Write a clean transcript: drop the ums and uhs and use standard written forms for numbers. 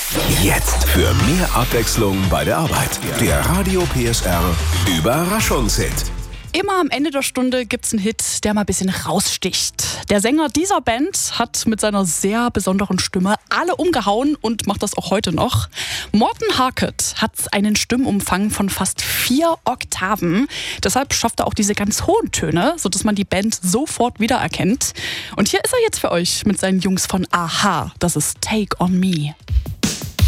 Jetzt für mehr Abwechslung bei der Arbeit. Der Radio PSR Überraschungshit. Immer am Ende der Stunde gibt's einen Hit, der mal ein bisschen raussticht. Der Sänger dieser Band hat mit seiner sehr besonderen Stimme alle umgehauen und macht das auch heute noch. Morten Harket hat einen Stimmumfang von fast 4 Oktaven. Deshalb schafft er auch diese ganz hohen Töne, sodass man die Band sofort wiedererkennt. Und hier ist er jetzt für euch mit seinen Jungs von a-ha. Das ist Take on Me.